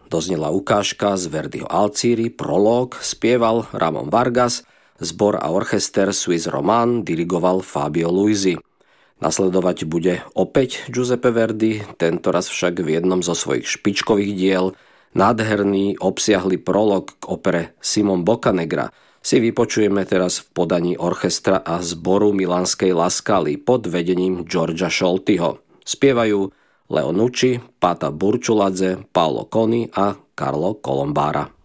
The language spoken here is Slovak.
doznela ukážka z Verdiho Alcíri, prológ, spieval Ramon Vargas, zbor a orchester Swiss Roman dirigoval Fabio Luisi. Nasledovať bude opäť Giuseppe Verdi, tentoraz však v jednom zo svojich špičkových diel. Nádherný, obsiahly prolog k opere Simon Boccanegra si vypočujeme teraz v podaní orchestra a zboru milanskej La Scali pod vedením Georgia Scholtiho. Spievajú Leo Nucci, Pata Burčuladze, Paolo Coni a Carlo Colombara.